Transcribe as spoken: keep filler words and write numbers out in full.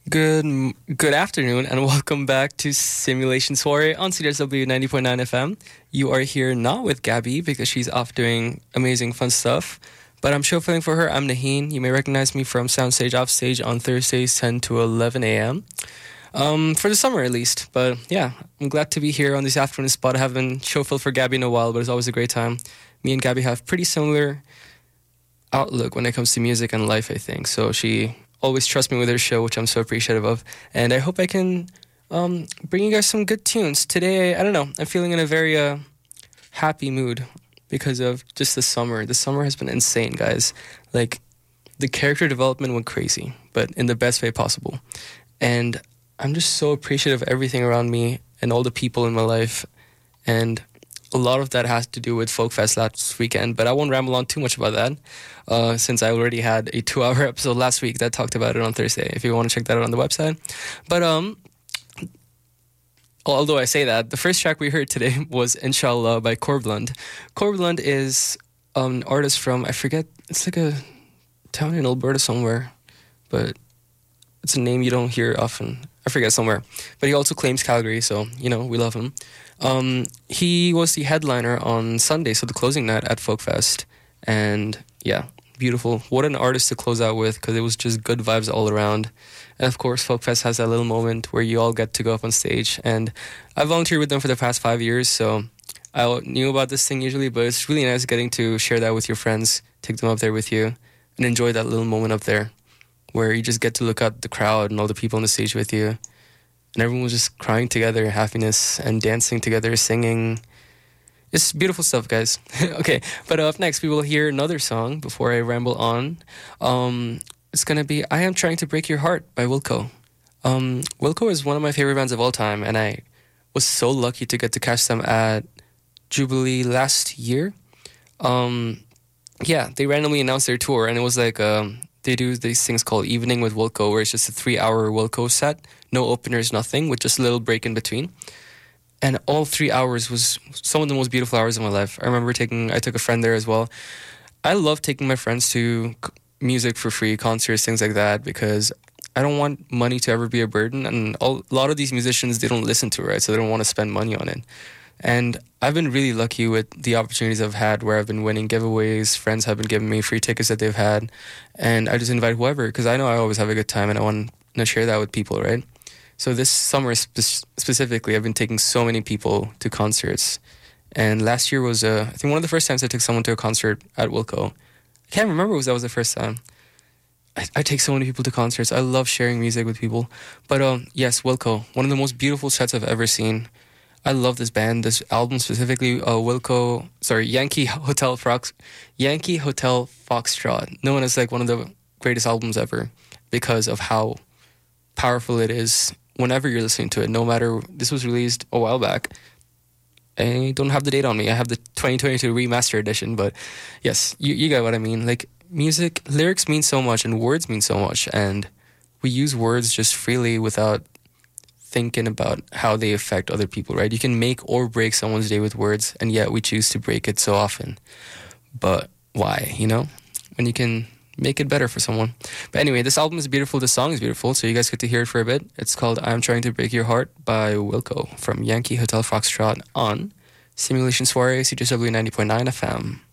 Good m- good afternoon and welcome back to Simulation Soiree on C D S W ninety point nine F M. You are here not with Gabby because she's off doing amazing fun stuff, but I'm showfilling for her. I'm Naheen. You may recognize me from Soundstage Offstage on Thursdays ten to eleven a.m. Um, for the summer at least. But yeah, I'm glad to be here on this afternoon spot. I haven't showfilled for Gabby in a while, but it's always a great time. Me and Gabby have pretty similar outlook when it comes to music and life, I think. So she always trusts me with her show, which I'm so appreciative of. And I hope I can um, bring you guys some good tunes. Today, I don't know, I'm feeling in a very uh, happy mood because of just the summer. The summer has been insane, guys. Like, the character development went crazy, but in the best way possible. And I'm just so appreciative of everything around me and all the people in my life. And a lot of that has to do with Folk Fest last weekend, but I won't ramble on too much about that uh, since I already had a two-hour episode last week that talked about it on Thursday, if you want to check that out on the website. But um, although I say that, the first track we heard today was Inshallah by Corblund. Corblund is um, an artist from, I forget, it's like a town in Alberta somewhere, but it's a name you don't hear often. I forget somewhere. But he also claims Calgary, so, you know, we love him. Um, he was the headliner on Sunday, so the closing night at Folk Fest. And, yeah, beautiful. What an artist to close out with, because it was just good vibes all around. And, of course, Folk Fest has that little moment where you all get to go up on stage. And I volunteered with them for the past five years, so I knew about this thing usually, but it's really nice getting to share that with your friends, take them up there with you, and enjoy that little moment up there, where you just get to look at the crowd and all the people on the stage with you. And everyone was just crying together, happiness, and dancing together, singing. It's beautiful stuff, guys. Okay, but up next, we will hear another song before I ramble on. Um, it's going to be I Am Trying to Break Your Heart by Wilco. Um, Wilco is one of my favorite bands of all time, and I was so lucky to get to catch them at Jubilee last year. Um, yeah, they randomly announced their tour, and it was like... Um, they do these things called Evening with Wilco, where it's just a three-hour Wilco set, no openers, nothing, with just a little break in between. And all three hours was some of the most beautiful hours of my life. I remember taking, I took a friend there as well. I love taking my friends to music for free, concerts, things like that, because I don't want money to ever be a burden. And all, a lot of these musicians, they don't listen to it, right? So they don't want to spend money on it. And I've been really lucky with the opportunities I've had where I've been winning giveaways. Friends have been giving me free tickets that they've had. And I just invite whoever, because I know I always have a good time and I want to share that with people, right? So this summer spe- specifically, I've been taking so many people to concerts. And last year was, uh, I think, one of the first times I took someone to a concert at Wilco. I can't remember if that was the first time. I, I take so many people to concerts. I love sharing music with people. But um, yes, Wilco, one of the most beautiful sets I've ever seen. I love this band, this album specifically, uh, Wilco, sorry, Yankee Hotel Fox, Yankee Hotel Foxtrot, known as like one of the greatest albums ever because of how powerful it is whenever you're listening to it, no matter, this was released a while back. I don't have the date on me. I have the twenty twenty-two remaster edition, but yes, you, you get what I mean. Like, music, lyrics mean so much and words mean so much, and we use words just freely without thinking about how they affect other people, right? You can make or break someone's day with words, and yet we choose to break it so often. But why, you know? When you can make it better for someone. But anyway, this album is beautiful, the song is beautiful, so you guys get to hear it for a bit. It's called I'm Trying to Break Your Heart by Wilco from Yankee Hotel Foxtrot on Simulation Soiree, C J S W ninety point nine F M.